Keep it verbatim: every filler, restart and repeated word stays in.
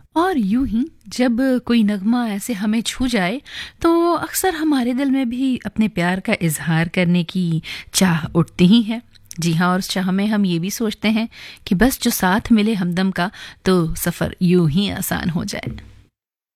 और यूं ही जब कोई नगमा ऐसे हमें छू जाए तो अक्सर हमारे दिल में भी अपने प्यार का इजहार करने की चाह उठती ही है। जी हाँ, और उस चाह में हम ये भी सोचते हैं कि बस जो साथ मिले हमदम का तो सफ़र यूं ही आसान हो जाए।